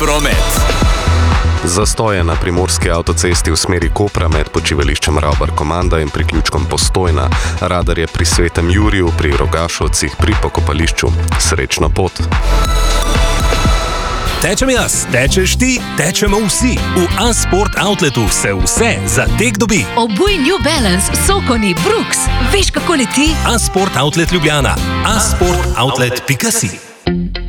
promet. Zastoje na primorski avtocesti v smeri Kopra med počivališčem Ravbar Komanda in priključkom Postojna. Radar je pri Svetem Juriju, pri Rogašovcih, pri pokopališču. Srečno pot! Tečem jaz, tečeš ti, tečemo vsi. V A-Sport Outletu se vse za tek dobi. Obuj New Balance, Sokoni, Brooks. Veš, kako leti? A-Sport Outlet Ljubljana. asportoutlet.si